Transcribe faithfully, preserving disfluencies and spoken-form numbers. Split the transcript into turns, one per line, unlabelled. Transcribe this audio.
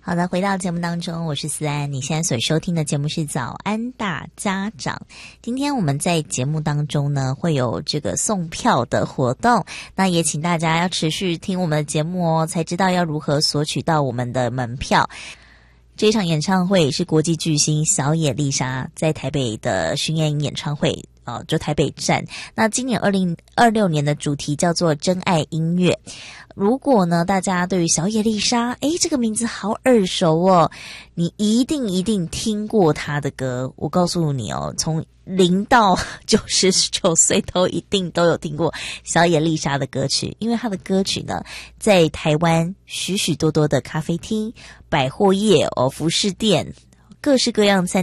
好的，回到节目当中，我是思安。你现在所收听的节目是早安大家长。今天我们在节目当中呢，会有这个送票的活动，那也请大家要持续听我们的节目哦，才知道要如何索取到我们的门票。这一场演唱会是国际巨星小野丽莎在台北的巡演演唱会，呃，就台北站。那今年二零二六年的主题叫做真爱音乐。如果呢，大家对于小野丽莎，诶，这个名字好耳熟哦，你一定一定听过她的歌。我告诉你哦，从零到九十九岁都一定都有听过小野丽莎的歌曲，因为她的歌曲呢，在台湾许许多多的咖啡厅、百货业、哦，服饰店、各式各样餐